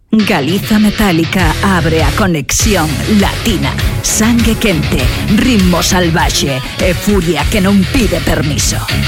Galiza Metálica abre a conexión latina. Sangue quente, ritmo salvaxe e furia que non pide permiso.